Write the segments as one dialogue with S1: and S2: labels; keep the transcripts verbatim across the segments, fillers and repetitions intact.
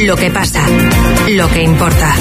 S1: Lo que pasa, lo que importa.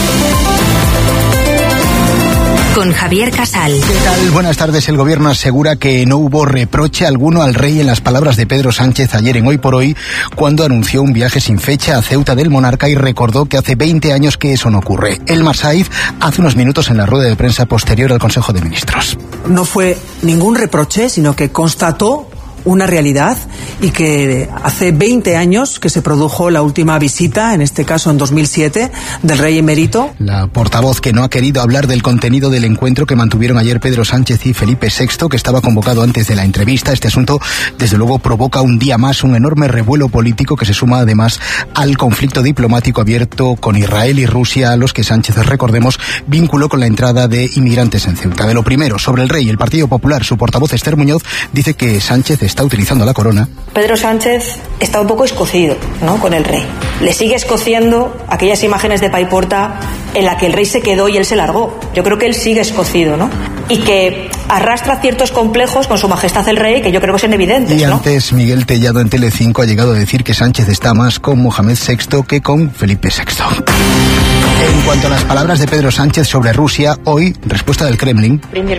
S1: Con Javier Casal.
S2: ¿Qué tal? Buenas tardes. El gobierno asegura que no hubo reproche alguno al rey en las palabras de Pedro Sánchez ayer en Hoy por Hoy, cuando anunció un viaje sin fecha a Ceuta del monarca y recordó que hace veinte años que eso no ocurre. Elmar Saiz hace unos minutos en la rueda de prensa posterior al Consejo de Ministros.
S3: No fue ningún reproche, sino que constató una realidad y que hace veinte años que se produjo la última visita, en este caso en dos mil siete, del rey emérito.
S2: La portavoz, que no ha querido hablar del contenido del encuentro que mantuvieron ayer Pedro Sánchez y Felipe sexto, que estaba convocado antes de la entrevista. Este asunto, desde luego, provoca un día más un enorme revuelo político que se suma además al conflicto diplomático abierto con Israel y Rusia, a los que Sánchez, recordemos, vinculó con la entrada de inmigrantes en Ceuta. De lo primero, sobre el rey, el Partido Popular, su portavoz Esther Muñoz dice que Sánchez está utilizando la corona.
S4: Pedro Sánchez está un poco escocido, ¿no?, con el rey. Le sigue escociendo aquellas imágenes de Paiporta en la que el rey se quedó y él se largó. Yo creo que él sigue escocido, ¿no? Y que arrastra ciertos complejos con su majestad el rey, que yo creo que son evidentes,
S2: Y
S4: ¿no?
S2: antes, Miguel Tellado en Telecinco ha llegado a decir que Sánchez está más con Mohamed sexto que con Felipe sexto. En cuanto a las palabras de Pedro Sánchez sobre Rusia, hoy, respuesta del Kremlin.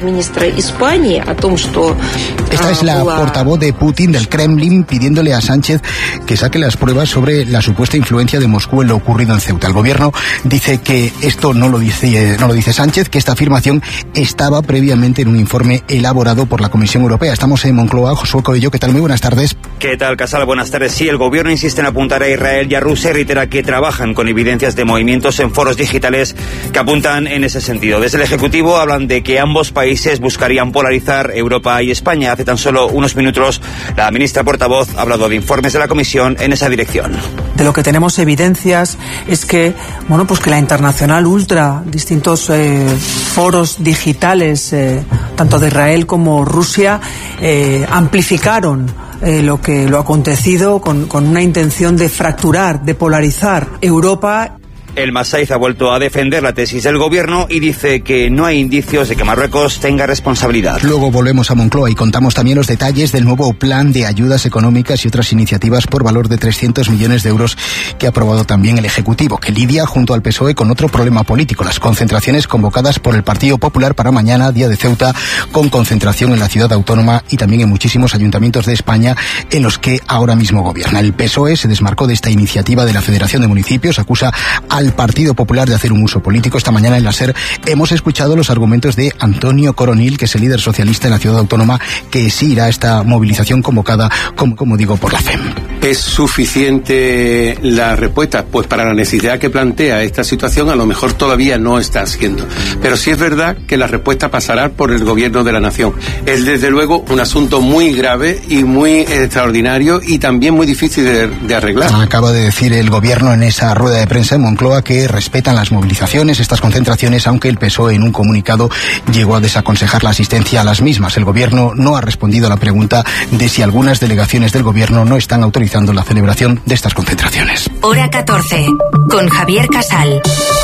S2: Esta es la portavoz de Putin del Kremlin pidiéndole a Sánchez que saque las pruebas sobre la supuesta influencia de Moscú en lo ocurrido en Ceuta. El gobierno dice que esto no lo dice, no lo dice Sánchez, que esta afirmación estaba previamente en un informe elaborado por la Comisión Europea. Estamos en Moncloa. Josué Coello, ¿qué tal? Muy buenas tardes.
S5: ¿Qué tal, Casal? Buenas tardes. Sí, el gobierno insiste en apuntar a Israel y a Rusia y reitera que trabajan con evidencias de movimientos en foros digitales que apuntan en ese sentido. Desde el Ejecutivo hablan de que ambos países buscarían polarizar Europa y España. Hace tan solo unos minutos la ministra portavoz ha hablado de informes de la Comisión en esa dirección.
S3: De lo que tenemos evidencias es que, bueno, pues que la Internacional Ultra, distintos eh, foros digitales, eh, tanto de Israel como Rusia, eh, amplificaron eh, lo que lo acontecido con, con una intención de fracturar, de polarizar Europa.
S5: Elmar Saiz ha vuelto a defender la tesis del gobierno y dice que no hay indicios de que Marruecos tenga responsabilidad.
S2: Luego volvemos a Moncloa y contamos también los detalles del nuevo plan de ayudas económicas y otras iniciativas por valor de trescientos millones de euros que ha aprobado también el Ejecutivo, que lidia junto al P S O E con otro problema político, las concentraciones convocadas por el Partido Popular para mañana, día de Ceuta, con concentración en la ciudad autónoma y también en muchísimos ayuntamientos de España en los que ahora mismo gobierna. El P S O E se desmarcó de esta iniciativa de la Federación de Municipios, acusa al Partido Popular de hacer un uso político. Esta mañana en la SER hemos escuchado los argumentos de Antonio Coronil, que es el líder socialista en la ciudad autónoma, que sí irá a esta movilización convocada, como, como digo, por la F E M.
S6: ¿Es suficiente la respuesta? Pues para la necesidad que plantea esta situación a lo mejor todavía no está haciendo. Pero sí es verdad que la respuesta pasará por el gobierno de la nación. Es desde luego un asunto muy grave y muy extraordinario y también muy difícil de, de arreglar.
S2: Acaba de decir el gobierno en esa rueda de prensa en Moncloa que respetan las movilizaciones, estas concentraciones, aunque el P S O E en un comunicado llegó a desaconsejar la asistencia a las mismas. El gobierno no ha respondido a la pregunta de si algunas delegaciones del gobierno no están autorizando la celebración de estas concentraciones.
S1: Hora catorce, con Javier Casal.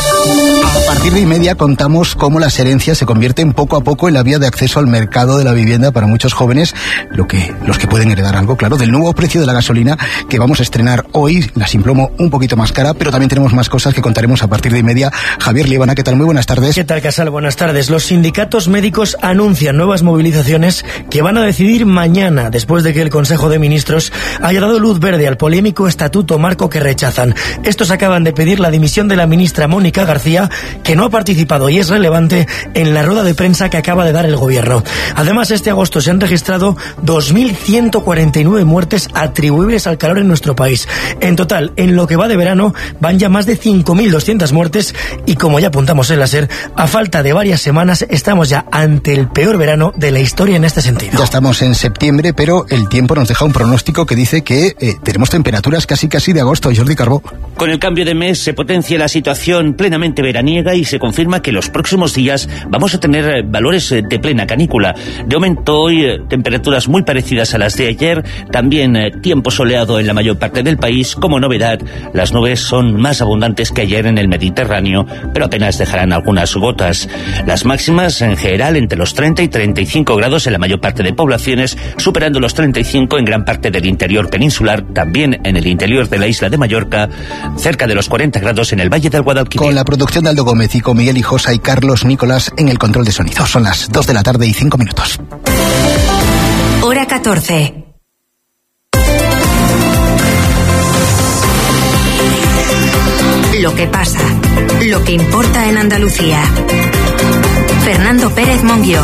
S2: A partir de y media contamos cómo las herencias se convierten poco a poco en la vía de acceso al mercado de la vivienda para muchos jóvenes, lo que los que pueden heredar algo, claro, del nuevo precio de la gasolina que vamos a estrenar hoy, la Simplomo un poquito más cara, pero también tenemos más cosas que contaremos a partir de y media. Javier Líbana, ¿qué tal? Muy buenas tardes.
S7: ¿Qué tal, Casal? Buenas tardes. Los sindicatos médicos anuncian nuevas movilizaciones que van a decidir mañana, después de que el Consejo de Ministros haya dado luz verde al polémico estatuto marco que rechazan. Estos acaban de pedir la dimisión de la ministra Mónica García, que no ha participado y es relevante en la rueda de prensa que acaba de dar el gobierno. Además, este agosto se han registrado dos mil ciento cuarenta y nueve muertes atribuibles al calor en nuestro país. En total, en lo que va de verano, van ya más de cinco mil doscientas muertes y, como ya apuntamos en la SER, a falta de varias semanas estamos ya ante el peor verano de la historia en este sentido.
S2: Ya estamos en septiembre, pero el tiempo nos deja un pronóstico que dice que eh, tenemos temperaturas casi casi de agosto. Jordi Carbó.
S8: Con el cambio de mes se potencia la situación plenamente veraniega y se confirma que los próximos días vamos a tener valores de plena canícula. De momento hoy temperaturas muy parecidas a las de ayer, también tiempo soleado en la mayor parte del país. Como novedad, las nubes son más abundantes que ayer en el Mediterráneo, pero apenas dejarán algunas gotas. Las máximas en general entre los treinta y treinta y cinco grados en la mayor parte de poblaciones, superando los treinta y cinco en gran parte del interior peninsular. solar también en el interior de la isla de Mallorca, cerca de los cuarenta grados en el Valle del Guadalquivir.
S2: Con la producción de Aldo Gómez y con Miguel Hijosa y Carlos Nicolás en el control de sonido. Son las dos de la tarde y cinco minutos.
S1: Hora catorce. Lo que pasa, lo que importa en Andalucía. Fernando Pérez Monguió.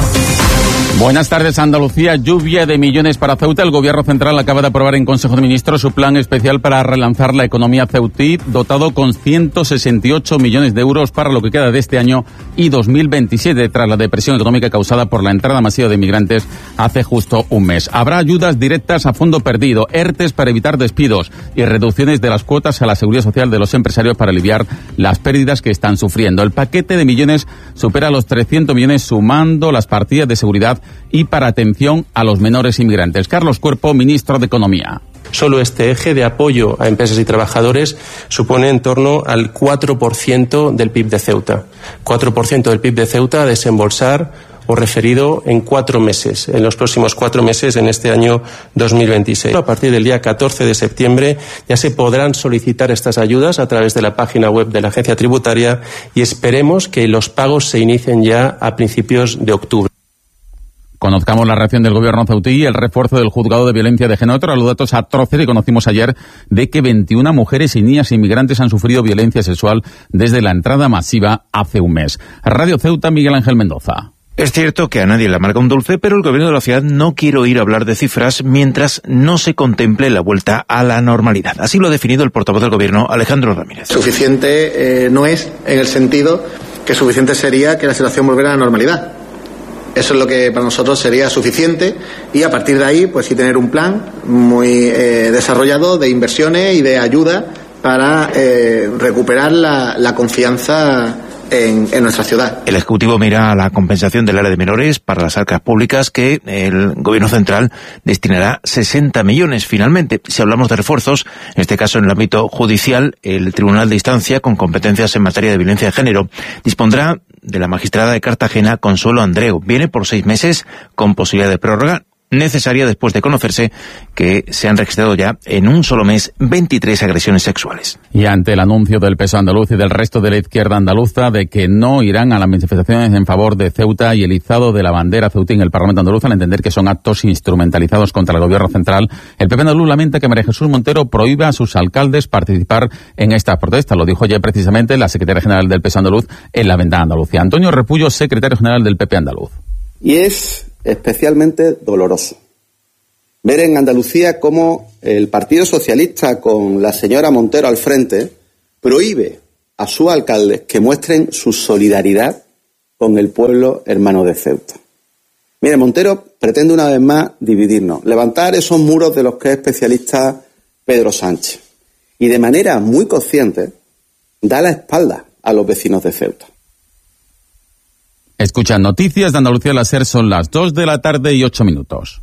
S9: Buenas tardes, Andalucía. Lluvia de millones para Ceuta. El Gobierno Central acaba de aprobar en Consejo de Ministros su plan especial para relanzar la economía ceutí, dotado con ciento sesenta y ocho millones de euros para lo que queda de este año y dos mil veintisiete, tras la depresión económica causada por la entrada masiva de migrantes hace justo un mes. Habrá ayudas directas a fondo perdido, ERTES para evitar despidos y reducciones de las cuotas a la seguridad social de los empresarios para aliviar las pérdidas que están sufriendo. El paquete de millones supera los trescientos millones, sumando las partidas de seguridad y para atención a los menores inmigrantes. Carlos Cuerpo, ministro de Economía.
S10: Solo este eje de apoyo a empresas y trabajadores supone en torno al cuatro por ciento del P I B de Ceuta. cuatro por ciento del P I B de Ceuta a desembolsar o referido en cuatro meses, en los próximos cuatro meses en este año dos mil veintiséis. A partir del día catorce de septiembre ya se podrán solicitar estas ayudas a través de la página web de la Agencia Tributaria y esperemos que los pagos se inicien ya a principios de octubre.
S9: Conozcamos la reacción del gobierno ceutí y el refuerzo del juzgado de violencia de género tras los datos atroces que conocimos ayer de que veintiuna mujeres y niñas inmigrantes han sufrido violencia sexual desde la entrada masiva hace un mes. Radio Ceuta, Miguel Ángel Mendoza.
S5: Es cierto que a nadie le amarga un dulce, pero el gobierno de la ciudad no quiere oír hablar de cifras mientras no se contemple la vuelta a la normalidad. Así lo ha definido el portavoz del gobierno, Alejandro Ramírez.
S11: Suficiente eh, no es, en el sentido que suficiente sería que la situación volviera a la normalidad. Eso es lo que para nosotros sería suficiente y a partir de ahí pues sí tener un plan muy eh, desarrollado de inversiones y de ayuda para eh, recuperar la, la confianza en, en nuestra ciudad.
S5: El Ejecutivo mira a la compensación del área de menores para las arcas públicas que el Gobierno Central destinará sesenta millones finalmente. Si hablamos de refuerzos, en este caso en el ámbito judicial, el Tribunal de Instancia, con competencias en materia de violencia de género, dispondrá de la magistrada de Cartagena, Consuelo Andreu. Viene por seis meses con posibilidad de prórroga necesaria después de conocerse que se han registrado ya en un solo mes veintitrés agresiones sexuales.
S9: Y ante el anuncio del P S O E andaluz y del resto de la izquierda andaluza de que no irán a las manifestaciones en favor de Ceuta y el izado de la bandera ceutí en el Parlamento andaluz, al entender que son actos instrumentalizados contra el gobierno central, el P P andaluz lamenta que María Jesús Montero prohíba a sus alcaldes participar en estas protestas. Lo dijo ayer precisamente la secretaria general del P S O E andaluz en la Ventana Andalucía. Antonio Repullo, secretario general del P P andaluz.
S12: Y es especialmente doloroso ver en Andalucía cómo el Partido Socialista, con la señora Montero al frente, prohíbe a sus alcaldes que muestren su solidaridad con el pueblo hermano de Ceuta. Mire, Montero pretende una vez más dividirnos, levantar esos muros de los que es especialista Pedro Sánchez y de manera muy consciente da la espalda a los vecinos de Ceuta.
S9: Escuchan Noticias de Andalucía. Las SER, son las dos de la tarde y ocho minutos.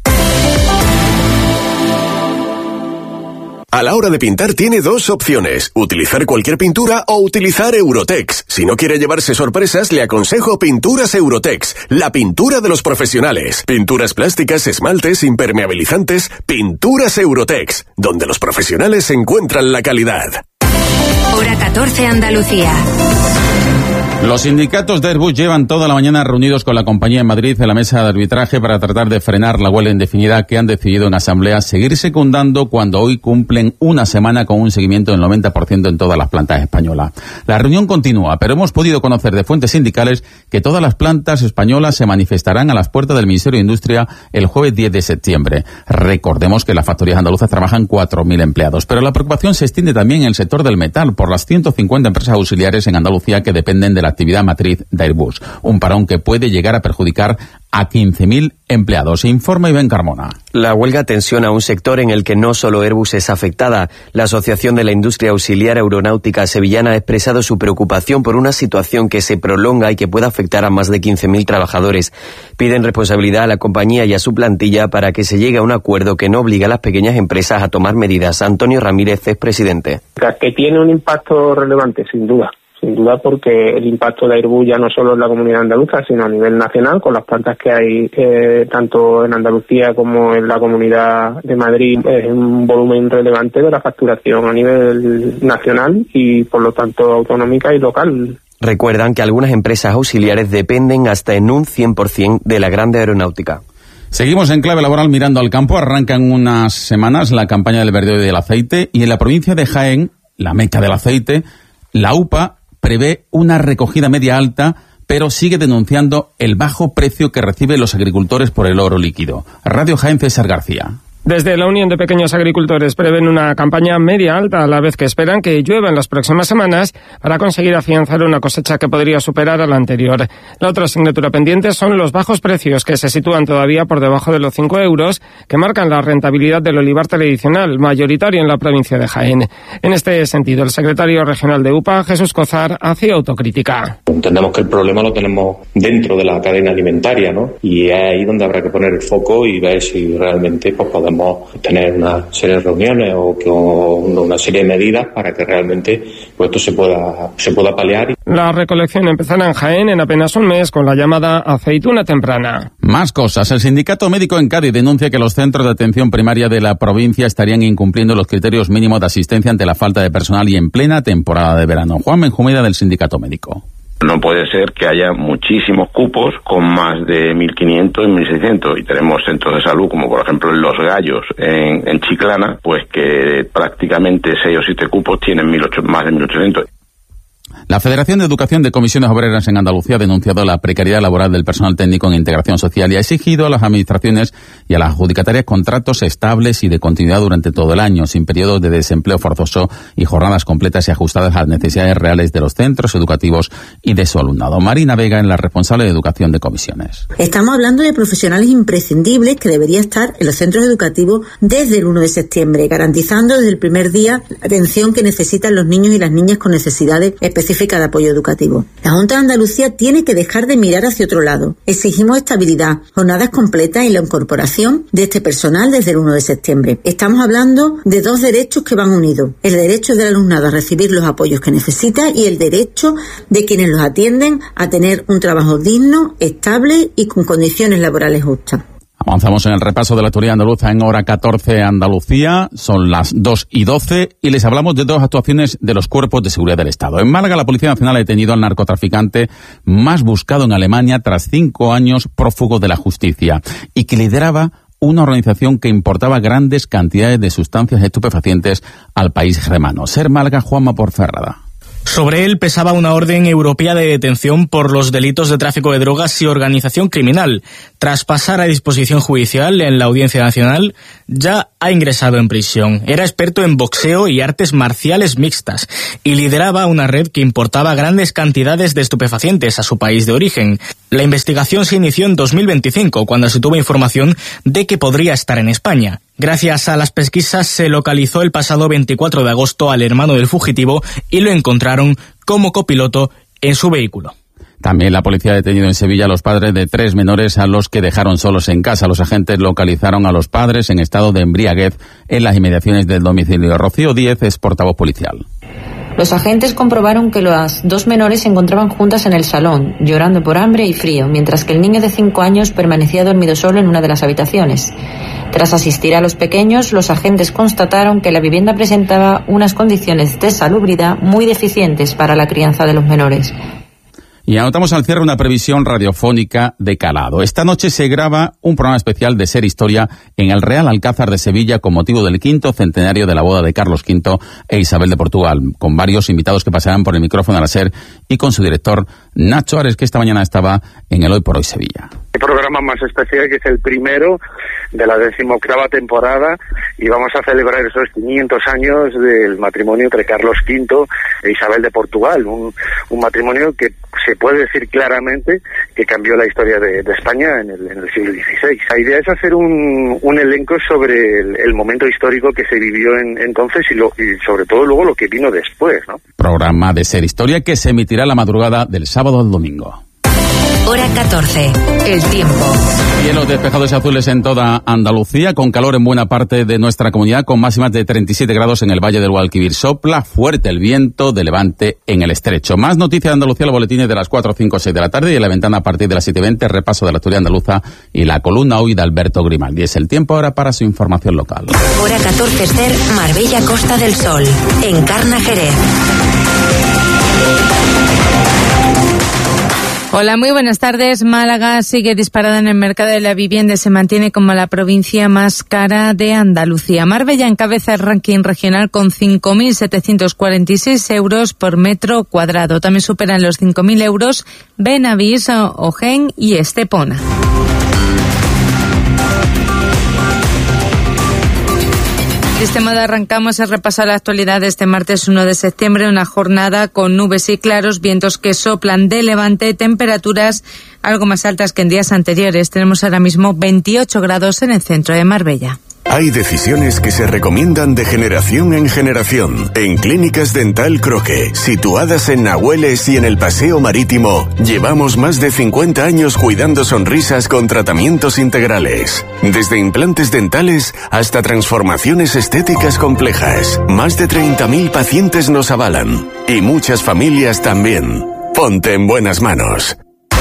S13: A la hora de pintar tiene dos opciones, utilizar cualquier pintura o utilizar Eurotex. Si no quiere llevarse sorpresas, le aconsejo Pinturas Eurotex, la pintura de los profesionales. Pinturas plásticas, esmaltes, impermeabilizantes, Pinturas Eurotex, donde los profesionales encuentran la calidad.
S1: Hora catorce, Andalucía.
S9: Los sindicatos de Airbus llevan toda la mañana reunidos con la compañía en Madrid en la mesa de arbitraje para tratar de frenar la huelga indefinida que han decidido en asamblea seguir secundando cuando hoy cumplen una semana con un seguimiento del noventa por ciento en todas las plantas españolas. La reunión continúa, pero hemos podido conocer de fuentes sindicales que todas las plantas españolas se manifestarán a las puertas del Ministerio de Industria el jueves diez de septiembre. Recordemos que las factorías andaluzas trabajan cuatro mil empleados, pero la preocupación se extiende también en el sector del metal por las ciento cincuenta empresas auxiliares en Andalucía que dependen de la actividad matriz de Airbus. Un parón que puede llegar a perjudicar a quince mil empleados. Informa Iván Carmona.
S14: La huelga tensiona un sector en el que no solo Airbus es afectada. La Asociación de la Industria Auxiliar Aeronáutica Sevillana ha expresado su preocupación por una situación que se prolonga y que puede afectar a más de quince mil trabajadores. Piden responsabilidad a la compañía y a su plantilla para que se llegue a un acuerdo que no obligue a las pequeñas empresas a tomar medidas. Antonio Ramírez es presidente.
S15: Que tiene un impacto relevante, sin duda. sin duda, porque el impacto de Airbus ya no solo en la comunidad andaluza, sino a nivel nacional, con las plantas que hay eh, tanto en Andalucía como en la Comunidad de Madrid, es un volumen relevante de la facturación a nivel nacional y, por lo tanto, autonómica y local.
S14: Recuerdan que algunas empresas auxiliares dependen hasta en un cien por ciento de la grande aeronáutica.
S9: Seguimos en clave laboral mirando al campo. Arrancan unas semanas la campaña del verdeo y del aceite y en la provincia de Jaén, la meca del aceite, la U P A prevé una recogida media alta, pero sigue denunciando el bajo precio que reciben los agricultores por el oro líquido. Radio Jaén, César García.
S16: Desde la Unión de Pequeños Agricultores prevén una campaña media alta, a la vez que esperan que llueva en las próximas semanas para conseguir afianzar una cosecha que podría superar a la anterior. La otra asignatura pendiente son los bajos precios, que se sitúan todavía por debajo de los cinco euros, que marcan la rentabilidad del olivar tradicional, mayoritario en la provincia de Jaén. En este sentido, el secretario regional de U P A, Jesús Cozar, hace autocrítica.
S17: Entendemos que el problema lo tenemos dentro de la cadena alimentaria, ¿no? Y es ahí donde habrá que poner el foco y ver si realmente pues, podemos tener una serie de reuniones o, o una serie de medidas para que realmente pues, esto se pueda se pueda paliar.
S16: La recolección empezará en Jaén en apenas un mes con la llamada aceituna temprana.
S9: Más cosas. El Sindicato Médico en Cádiz denuncia que los centros de atención primaria de la provincia estarían incumpliendo los criterios mínimos de asistencia ante la falta de personal y en plena temporada de verano. Juan Benjumeda, del Sindicato Médico.
S18: No puede ser que haya muchísimos cupos con más de mil quinientos y mil seiscientos y tenemos centros de salud como por ejemplo en Los Gallos en, en Chiclana, pues que prácticamente seis o siete cupos tienen mil ocho, más de mil ochocientos.
S9: La Federación de Educación de Comisiones Obreras en Andalucía ha denunciado la precariedad laboral del personal técnico en integración social y ha exigido a las administraciones y a las adjudicatarias contratos estables y de continuidad durante todo el año, sin periodos de desempleo forzoso y jornadas completas y ajustadas a las necesidades reales de los centros educativos y de su alumnado. Marina Vega, en la responsable de Educación de Comisiones.
S19: Estamos hablando de profesionales imprescindibles que deberían estar en los centros educativos desde el uno de septiembre, garantizando desde el primer día la atención que necesitan los niños y las niñas con necesidades específicas de apoyo educativo. La Junta de Andalucía tiene que dejar de mirar hacia otro lado. Exigimos estabilidad, jornadas completas y la incorporación de este personal desde el uno de septiembre. Estamos hablando de dos derechos que van unidos. El derecho del alumnado a recibir los apoyos que necesita y el derecho de quienes los atienden a tener un trabajo digno, estable y con condiciones laborales justas.
S9: Avanzamos en el repaso de la actualidad andaluza en hora catorce Andalucía. Son las dos y doce y les hablamos de dos actuaciones de los cuerpos de seguridad del Estado. En Málaga, la Policía Nacional ha detenido al narcotraficante más buscado en Alemania tras cinco años prófugo de la justicia y que lideraba una organización que importaba grandes cantidades de sustancias estupefacientes al país germano. Ser Málaga, Juanma Porferrada.
S20: Sobre él pesaba una orden europea de detención por los delitos de tráfico de drogas y organización criminal. Tras pasar a disposición judicial en la Audiencia Nacional, ya ha ingresado en prisión. Era experto en boxeo y artes marciales mixtas y lideraba una red que importaba grandes cantidades de estupefacientes a su país de origen. La investigación se inició en dos mil veinticinco, cuando se tuvo información de que podría estar en España. Gracias a las pesquisas se localizó el pasado veinticuatro de agosto al hermano del fugitivo y lo encontraron como copiloto en su vehículo.
S9: También la policía ha detenido en Sevilla a los padres de tres menores a los que dejaron solos en casa. Los agentes localizaron a los padres en estado de embriaguez en las inmediaciones del domicilio. Rocío Díez es portavoz policial.
S21: Los agentes comprobaron que las dos menores se encontraban juntas en el salón, llorando por hambre y frío, mientras que el niño de cinco años permanecía dormido solo en una de las habitaciones. Tras asistir a los pequeños, los agentes constataron que la vivienda presentaba unas condiciones de salubridad muy deficientes para la crianza de los menores.
S9: Y anotamos al cierre una previsión radiofónica de calado. Esta noche se graba un programa especial de Ser Historia en el Real Alcázar de Sevilla con motivo del quinto centenario de la boda de Carlos quinto e Isabel de Portugal, con varios invitados que pasarán por el micrófono a la Ser y con su director Nacho Ares, que esta mañana estaba en el Hoy por Hoy Sevilla.
S22: El programa más especial, que es el primero de la decimoctava temporada, y vamos a celebrar esos quinientos años del matrimonio entre Carlos quinto e Isabel de Portugal, un, un matrimonio que se puede decir claramente que cambió la historia de, de España en el, en el siglo dieciséis. La idea es hacer un, un elenco sobre el, el momento histórico que se vivió en, entonces y, lo, y sobre todo luego lo que vino después, ¿no?
S9: Programa de Ser Historia que se emitirá la madrugada del sábado al domingo.
S1: Hora catorce. El tiempo.
S9: Cielos despejados y azules en toda Andalucía, con calor en buena parte de nuestra comunidad, con máximas de treinta y siete grados en el Valle del Guadalquivir. Sopla fuerte el viento de levante en el estrecho. Más noticias de Andalucía, los boletines de las cuatro, cinco, seis de la tarde, y en la ventana a partir de las siete y veinte, repaso de la actualidad andaluza y la columna hoy de Alberto Grimaldi. Es el tiempo ahora para su información local.
S1: Hora catorce, Ser, Marbella, Costa del Sol. Encarna, Jerez.
S3: Hola, muy buenas tardes. Málaga sigue disparada en el mercado de la vivienda y se mantiene como la provincia más cara de Andalucía. Marbella encabeza el ranking regional con cinco mil setecientos cuarenta y seis euros por metro cuadrado. También superan los cinco mil euros Benavís, Ojén y Estepona. De este modo arrancamos el repaso a la actualidad de este martes uno de septiembre, una jornada con nubes y claros, vientos que soplan de levante, temperaturas algo más altas que en días anteriores. Tenemos ahora mismo veintiocho grados en el centro de Marbella.
S13: Hay decisiones que se recomiendan de generación en generación. En Clínicas Dental Croque, situadas en Nahueles y en el Paseo Marítimo, llevamos más de cincuenta años cuidando sonrisas con tratamientos integrales. Desde implantes dentales hasta transformaciones estéticas complejas. Más de treinta mil pacientes nos avalan. Y muchas familias también. Ponte en buenas manos.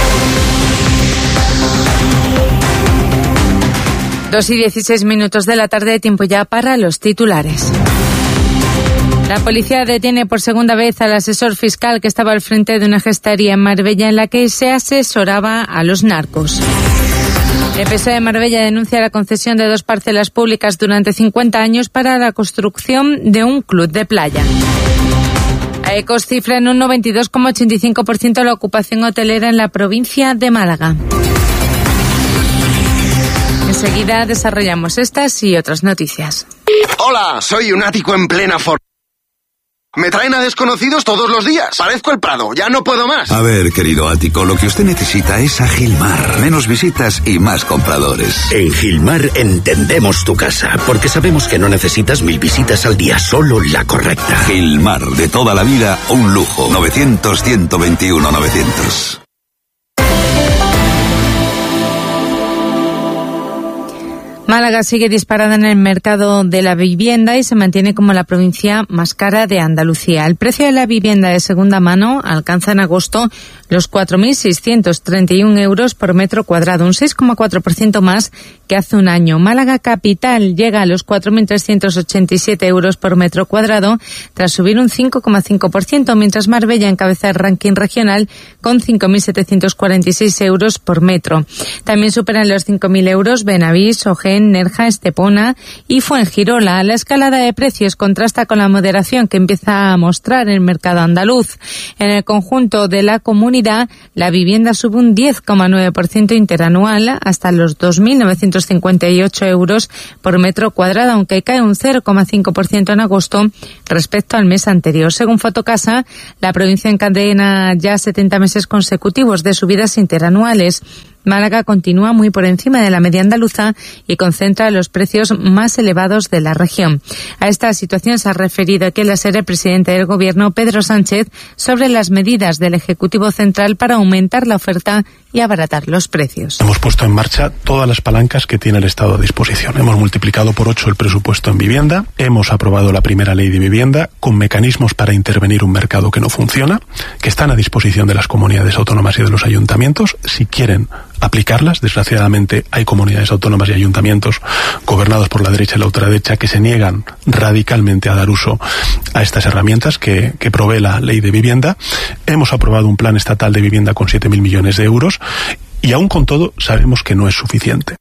S3: Dos y dieciséis minutos de la tarde, tiempo ya para los titulares. La policía detiene por segunda vez al asesor fiscal que estaba al frente de una gestaría en Marbella en la que se asesoraba a los narcos. El P S O E de Marbella denuncia la concesión de dos parcelas públicas durante cincuenta años para la construcción de un club de playa. AECOS cifra en un noventa y dos coma ochenta y cinco por ciento la ocupación hotelera en la provincia de Málaga. Enseguida desarrollamos estas y otras noticias.
S4: Hola, soy un ático en plena forma. Me traen a desconocidos todos los días. Parezco el Prado, ya no puedo más.
S23: A ver, querido ático, lo que usted necesita es a Gilmar. Menos visitas y más compradores.
S24: En Gilmar entendemos tu casa, porque sabemos que no necesitas mil visitas al día, solo la correcta.
S23: Gilmar, de toda la vida, un lujo. novecientos, ciento veintiuno, novecientos.
S3: Málaga sigue disparada en el mercado de la vivienda y se mantiene como la provincia más cara de Andalucía. El precio de la vivienda de segunda mano alcanza en agosto los cuatro mil seiscientos treinta y uno euros por metro cuadrado, un seis coma cuatro por ciento más que hace un año. Málaga capital llega a los cuatro mil trescientos ochenta y siete euros por metro cuadrado tras subir un cinco coma cinco por ciento, mientras Marbella encabeza el ranking regional con cinco mil setecientos cuarenta y seis euros por metro. También superan los cinco mil euros Benavís, Ojén, Nerja, Estepona y Fuengirola. La escalada de precios contrasta con la moderación que empieza a mostrar el mercado andaluz. En el conjunto de la comunidad, la vivienda sube un diez coma nueve por ciento interanual hasta los dos mil novecientos cincuenta y ocho euros por metro cuadrado, aunque cae un cero coma cinco por ciento en agosto respecto al mes anterior. Según Fotocasa, la provincia encadena ya setenta meses consecutivos de subidas interanuales. Málaga continúa muy por encima de la media andaluza y concentra los precios más elevados de la región. A esta situación se ha referido aquí en la sede el presidente del Gobierno, Pedro Sánchez, sobre las medidas del Ejecutivo Central para aumentar la oferta y abaratar los precios.
S25: Hemos puesto en marcha todas las palancas que tiene el Estado a disposición. Hemos multiplicado por ocho el presupuesto en vivienda, hemos aprobado la primera ley de vivienda con mecanismos para intervenir un mercado que no funciona, que están a disposición de las comunidades autónomas y de los ayuntamientos si quieren aplicarlas. Desgraciadamente hay comunidades autónomas y ayuntamientos gobernados por la derecha y la ultraderecha que se niegan radicalmente a dar uso a estas herramientas que, que provee la ley de vivienda. Hemos aprobado un plan estatal de vivienda con siete mil millones de euros y aún con todo sabemos que no es suficiente.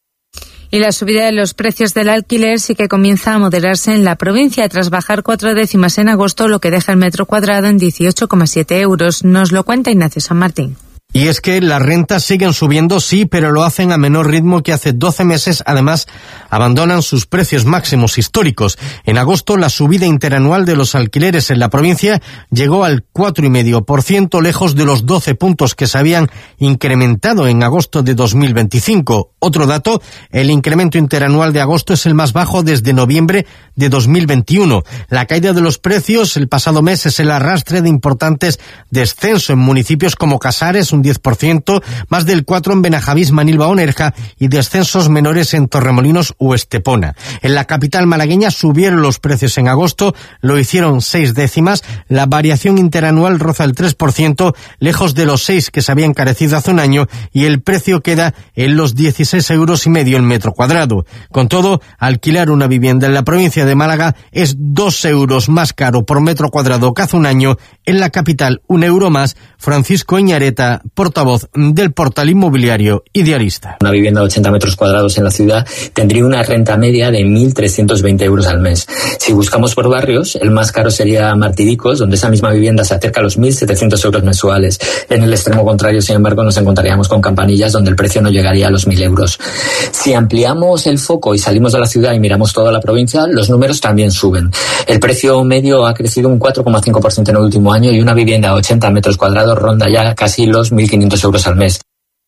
S3: Y la subida de los precios del alquiler sí que comienza a moderarse en la provincia tras bajar cuatro décimas en agosto, lo que deja el metro cuadrado en dieciocho coma siete euros. Nos lo cuenta Ignacio San Martín.
S26: Y es que las rentas siguen subiendo, sí, pero lo hacen a menor ritmo que hace doce meses. Además, abandonan sus precios máximos históricos. En agosto, la subida interanual de los alquileres en la provincia llegó al cuatro coma cinco por ciento, lejos de los doce puntos que se habían incrementado en agosto de dos mil veinticinco. Otro dato, el incremento interanual de agosto es el más bajo desde noviembre de dos mil veintiuno. La caída de los precios el pasado mes es el arrastre de importantes descensos en municipios como Casares, un un diez por ciento, más del cuatro en Benajavís, Manilva o Nerja y descensos menores en Torremolinos o Estepona. En la capital malagueña subieron los precios en agosto, lo hicieron seis décimas, la variación interanual roza el tres por ciento, lejos de los seis que se había encarecido hace un año, y el precio queda en los dieciséis euros y medio el metro cuadrado. Con todo, alquilar una vivienda en la provincia de Málaga es dos euros más caro por metro cuadrado que hace un año. En la capital, un euro más. Francisco Iñareta, portavoz del portal inmobiliario Idealista.
S2: Una vivienda de ochenta metros cuadrados en la ciudad tendría una renta media de mil trescientos veinte euros al mes. Si buscamos por barrios, el más caro sería Martiricos, donde esa misma vivienda se acerca a los mil setecientos euros mensuales. En el extremo contrario, sin embargo, nos encontraríamos con Campanillas, donde el precio no llegaría a los mil euros. Si ampliamos el foco y salimos de la ciudad y miramos toda la provincia, los números también suben. El precio medio ha crecido un cuatro coma cinco por ciento en el último año y una vivienda a ochenta metros cuadrados ronda ya casi los mil quinientos euros al mes.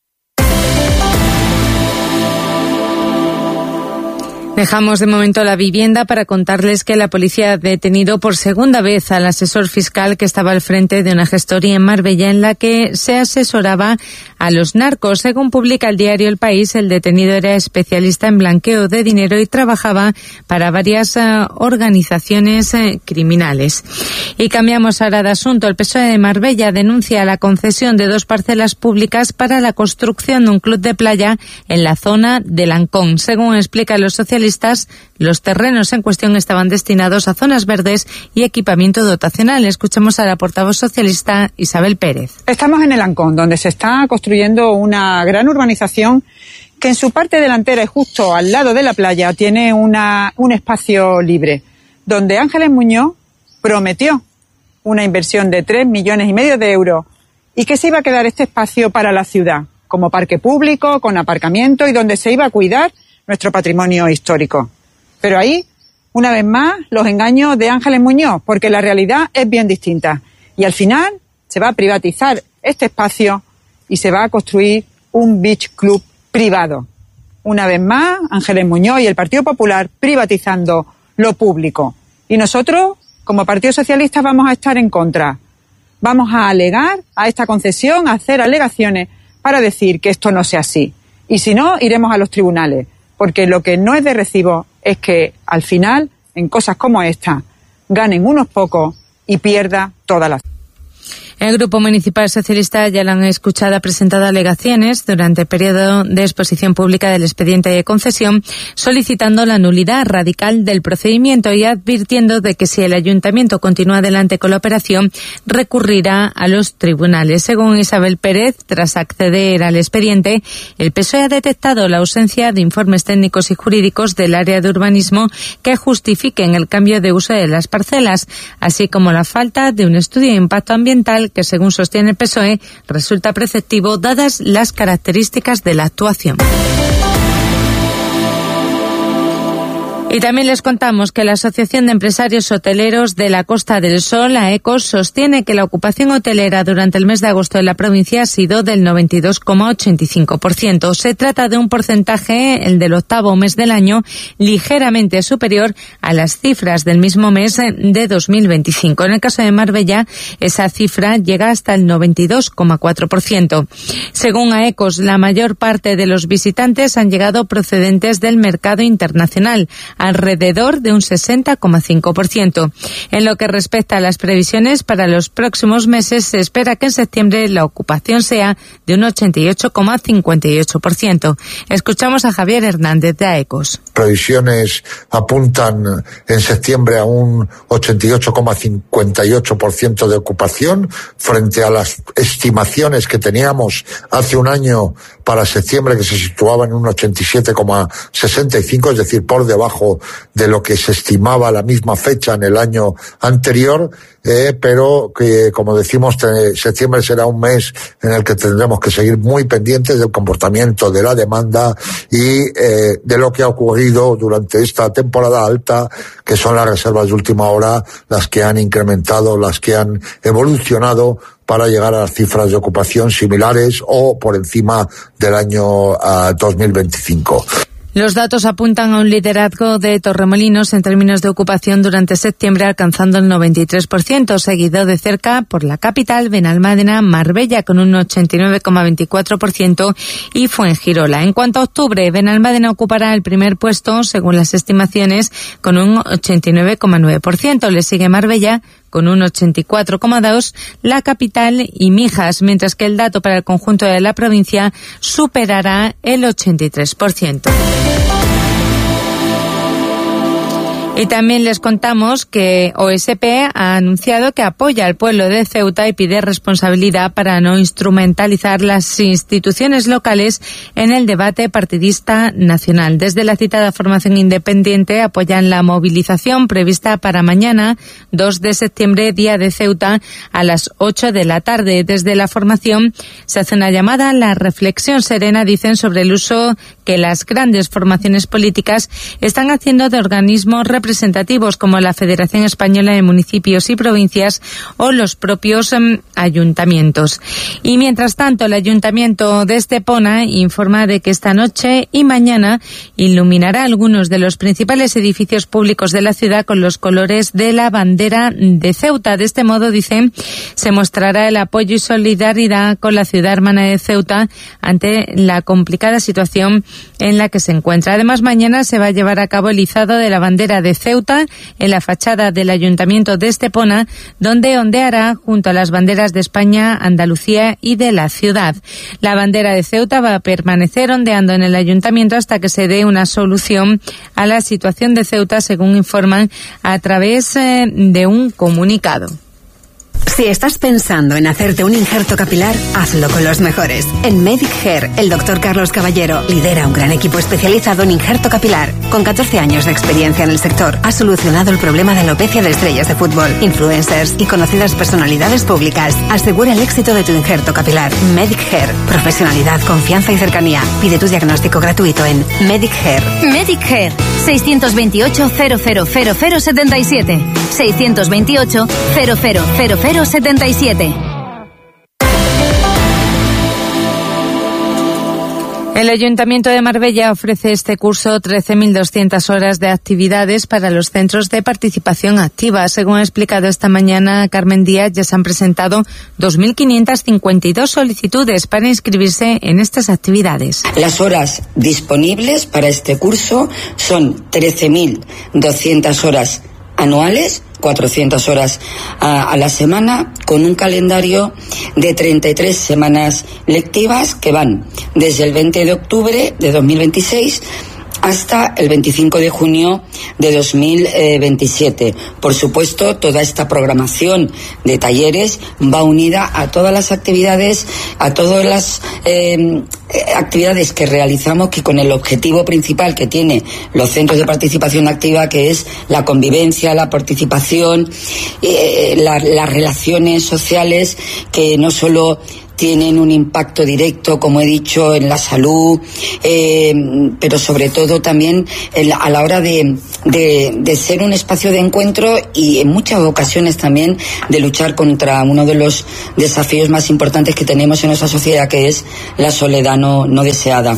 S3: Dejamos de momento la vivienda para contarles que la policía ha detenido por segunda vez al asesor fiscal que estaba al frente de una gestoría en Marbella en la que se asesoraba a los narcos. Según publica el diario El País, el detenido era especialista en blanqueo de dinero y trabajaba para varias uh, organizaciones uh, criminales. Y cambiamos ahora de asunto. El P S O E de Marbella denuncia la concesión de dos parcelas públicas para la construcción de un club de playa en la zona de Lancón. Según explican los socialistas, los terrenos en cuestión estaban destinados a zonas verdes y equipamiento dotacional. Escuchemos a la portavoz socialista Isabel Pérez.
S6: Estamos en el Ancón, donde se está construyendo una gran urbanización que en su parte delantera y justo al lado de la playa tiene una, un espacio libre, donde Ángeles Muñoz prometió una inversión de tres millones y medio de euros y que se iba a quedar este espacio para la ciudad, como parque público, con aparcamiento y donde se iba a cuidar nuestro patrimonio histórico. Pero ahí, una vez más, los engaños de Ángeles Muñoz, porque la realidad es bien distinta. Y al final se va a privatizar este espacio y se va a construir un beach club privado. Una vez más, Ángeles Muñoz y el Partido Popular privatizando lo público. Y nosotros, como Partido Socialista, vamos a estar en contra. Vamos a alegar a esta concesión, a hacer alegaciones para decir que esto no sea así. Y si no, iremos a los tribunales. Porque lo que no es de recibo es que, al final, en cosas como esta, ganen unos pocos y pierda toda la...
S3: El Grupo Municipal Socialista, ya lo han escuchado, ha presentado alegaciones durante el periodo de exposición pública del expediente de concesión, solicitando la nulidad radical del procedimiento y advirtiendo de que si el Ayuntamiento continúa adelante con la operación, recurrirá a los tribunales. Según Isabel Pérez, tras acceder al expediente, el P S O E ha detectado la ausencia de informes técnicos y jurídicos del área de urbanismo que justifiquen el cambio de uso de las parcelas, así como la falta de un estudio de impacto ambiental que, según sostiene el P S O E, resulta preceptivo dadas las características de la actuación. Y también les contamos que la Asociación de Empresarios Hoteleros de la Costa del Sol, AECOS, sostiene que la ocupación hotelera durante el mes de agosto en la provincia ha sido del noventa y dos coma ochenta y cinco por ciento. Se trata de un porcentaje, el del octavo mes del año, ligeramente superior a las cifras del mismo mes de dos mil veinticinco. En el caso de Marbella, esa cifra llega hasta el noventa y dos coma cuatro por ciento. Según AECOS, la mayor parte de los visitantes han llegado procedentes del mercado internacional, alrededor de un sesenta coma cinco por ciento. En lo que respecta a las previsiones para los próximos meses, se espera que en septiembre la ocupación sea de un ochenta y ocho coma cincuenta y ocho por ciento. Escuchamos a Javier Hernández de AECOS.
S7: Previsiones apuntan en septiembre a un ochenta y ocho coma cincuenta y ocho por ciento de ocupación frente a las estimaciones que teníamos hace un año para septiembre, que se situaban en un ochenta y siete coma sesenta y cinco, es decir, por debajo de lo que se estimaba a la misma fecha en el año anterior, eh, pero que, como decimos, te, septiembre será un mes en el que tendremos que seguir muy pendientes del comportamiento de la demanda y eh, de lo que ha ocurrido durante esta temporada alta, que son las reservas de última hora las que han incrementado, las que han evolucionado para llegar a las cifras de ocupación similares o por encima del año uh, dos mil veinticinco.
S3: Los datos apuntan a un liderazgo de Torremolinos en términos de ocupación durante septiembre, alcanzando el noventa y tres por ciento, seguido de cerca por la capital, Benalmádena, Marbella con un ochenta y nueve coma veinticuatro por ciento y Fuengirola. En cuanto a octubre, Benalmádena ocupará el primer puesto, según las estimaciones, con un ochenta y nueve coma nueve por ciento. Le sigue Marbella con un ochenta y cuatro coma dos por ciento, la capital y Mijas, mientras que el dato para el conjunto de la provincia superará el ochenta y tres por ciento. Y también les contamos que O S P ha anunciado que apoya al pueblo de Ceuta y pide responsabilidad para no instrumentalizar las instituciones locales en el debate partidista nacional. Desde la citada formación independiente apoyan la movilización prevista para mañana, dos de septiembre, Día de Ceuta, a las ocho de la tarde. Desde la formación se hace una llamada a la reflexión serena, dicen, sobre el uso que las grandes formaciones políticas están haciendo de organismos representativos representativos como la Federación Española de Municipios y Provincias o los propios um, ayuntamientos. Y mientras tanto, el Ayuntamiento de Estepona informa de que esta noche y mañana iluminará algunos de los principales edificios públicos de la ciudad con los colores de la bandera de Ceuta. De este modo, dicen, se mostrará el apoyo y solidaridad con la ciudad hermana de Ceuta ante la complicada situación en la que se encuentra. Además, mañana se va a llevar a cabo el izado de la bandera de Ceuta en la fachada del Ayuntamiento de Estepona, donde ondeará junto a las banderas de España, Andalucía y de la ciudad. La bandera de Ceuta va a permanecer ondeando en el Ayuntamiento hasta que se dé una solución a la situación de Ceuta, según informan a través eh, de un comunicado.
S5: Si estás pensando en hacerte un injerto capilar, hazlo con los mejores. En Medic Hair, el doctor Carlos Caballero lidera un gran equipo especializado en injerto capilar. Con catorce años de experiencia en el sector, ha solucionado el problema de alopecia de estrellas de fútbol, influencers y conocidas personalidades públicas. Asegura el éxito de tu injerto capilar. Medic Hair. Profesionalidad, confianza y cercanía. Pide tu diagnóstico gratuito en Medic Hair.
S8: Medic Hair. seiscientos veintiocho, cero cero cero cero setenta y siete. seiscientos veintiocho, cero cero cero cero setenta y siete.
S3: El Ayuntamiento de Marbella ofrece este curso trece mil doscientas horas de actividades para los centros de participación activa. Según ha explicado esta mañana Carmen Díaz, ya se han presentado dos mil quinientas cincuenta y dos solicitudes para inscribirse en estas actividades.
S10: Las horas disponibles para este curso son trece mil doscientas horas anuales, cuatrocientas horas a, a la semana, con un calendario de treinta y tres semanas lectivas que van desde el veinte de octubre de dos mil veintiséis hasta el veinticinco de junio de dos mil veintisiete. Por supuesto, toda esta programación de talleres va unida a todas las actividades, a todas las eh, actividades que realizamos, que con el objetivo principal que tiene los centros de participación activa, que es la convivencia, la participación, eh, la, las relaciones sociales, que no solo tienen un impacto directo, como he dicho, en la salud, eh, pero sobre todo también en la, a la hora de, de, de ser un espacio de encuentro y en muchas ocasiones también de luchar contra uno de los desafíos más importantes que tenemos en nuestra sociedad, que es la soledad no, no deseada.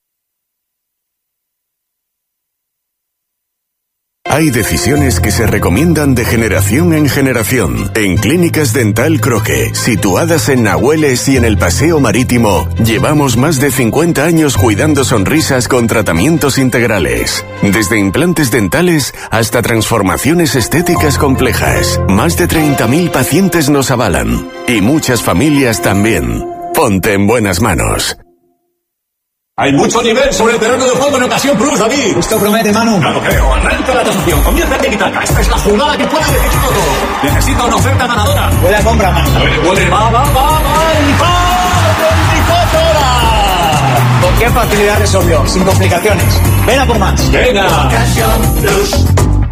S13: Hay decisiones que se recomiendan de generación en generación. En Clínicas Dental Croque, situadas en Nahueles y en el Paseo Marítimo, llevamos más de cincuenta años cuidando sonrisas con tratamientos integrales. Desde implantes dentales hasta transformaciones estéticas complejas. Más de treinta mil pacientes nos avalan. Y muchas familias también. Ponte en buenas manos.
S11: Hay mucho nivel sobre el terreno de juego en Ocasión Plus, David. Esto promete, Manu. No lo creo. Arranca la tasación. Comienza a Tiki-Taka. Esta es la jugada que puede decidir todo. Necesito una oferta ganadora. Huele a compra, Manu. A ver, huele. Va, va, va, va. Y va. veinticuatro horas. ¿Con qué facilidad resolvió? Sin complicaciones. Ven a por más. Venga. Ocasión Plus.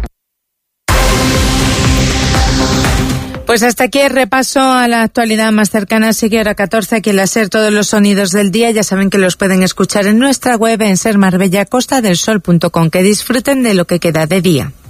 S3: Pues hasta aquí el repaso a la actualidad más cercana. Sigue hora catorce aquí en la SER, todos los sonidos del día. Ya saben que los pueden escuchar en nuestra web en ser marbella costa del sol punto com. Que disfruten de lo que queda de día.